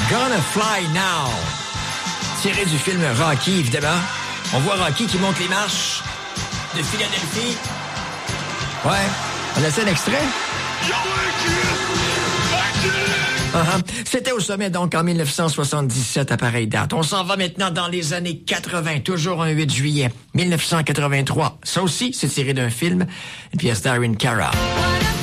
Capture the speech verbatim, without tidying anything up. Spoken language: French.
Gonna Fly Now. Tiré du film Rocky, évidemment. On voit Rocky qui monte les marches de Philadelphie. Ouais. On laisse un extrait? Uh-huh. C'était au sommet, donc, en dix-neuf cent soixante-dix-sept, à pareille date. On s'en va maintenant dans les années quatre-vingts, toujours un huit juillet, dix-neuf cent quatre-vingt-trois. Ça aussi, c'est tiré d'un film, une pièce d'Aaron Carra.